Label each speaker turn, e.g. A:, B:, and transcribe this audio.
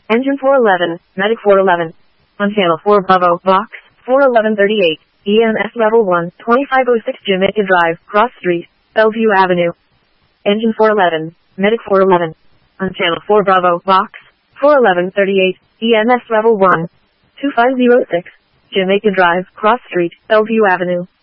A: Engine 411, Medic 411. On Channel 4 Bravo, Box 41138, EMS Level 1, 2506 Jamaica Drive, Cross Street, Bellevue Avenue. Engine 411, Medic 411. On Channel 4 Bravo, Box 41138, EMS Level 1, 2506, Jamaica Drive, Cross Street, Bellevue Avenue.